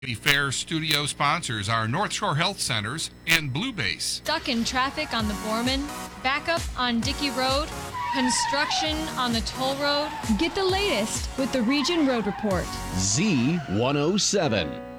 The Fair studio sponsors are North Shore Health Centers and Blue Base. Stuck in traffic on the Borman, backup on Dickey Road, construction on the toll road. Get the latest with the Region Road Report. Z107.